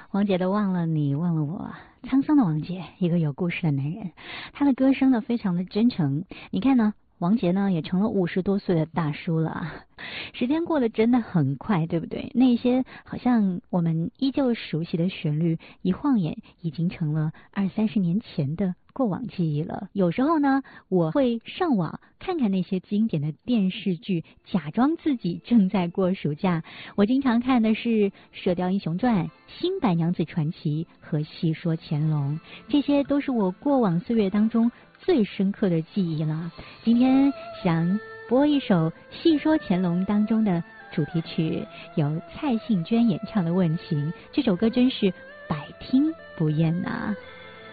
王杰的《忘了你忘了我》，沧桑的王杰，一个有故事的男人。他的歌声呢非常的真诚。你看呢，王杰呢也成了50多岁的大叔了啊。时间过得真的很快，对不对？那些好像我们依旧熟悉的旋律，一晃眼已经成了20-30年前的过往记忆了。有时候呢，我会上网看看那些经典的电视剧，假装自己正在过暑假。我经常看的是《射雕英雄传》、《新白娘子传奇》和《戏说乾隆》，这些都是我过往岁月当中最深刻的记忆了。今天想播一首《戏说乾隆》当中的主题曲，由蔡幸娟演唱的《问情》，这首歌真是百听不厌啊。